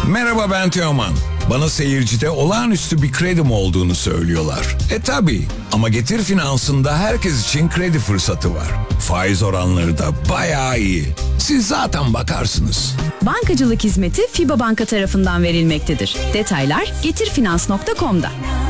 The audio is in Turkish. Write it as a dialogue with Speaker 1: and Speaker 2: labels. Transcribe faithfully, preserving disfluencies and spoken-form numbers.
Speaker 1: Merhaba, ben Teoman. Bana seyircide olağanüstü bir kredim olduğunu söylüyorlar. E tabi, ama Getir Finans'ında herkes için kredi fırsatı var. Faiz oranları da bayağı iyi. Siz zaten bakarsınız.
Speaker 2: Bankacılık hizmeti FİBA Banka tarafından verilmektedir. Detaylar getirfinans nokta com'da.